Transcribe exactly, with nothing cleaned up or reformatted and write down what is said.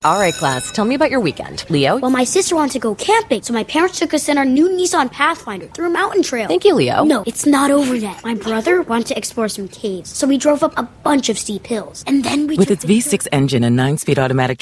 All right, class, tell me about your weekend. Leo? Well, my sister wanted to go camping, so my parents took us in our new Nissan Pathfinder through a mountain trail. Thank you, Leo. No, it's not over yet. My brother wanted to explore some caves, so we drove up a bunch of steep hills. And then we With took its the V six engine and nine-speed automatic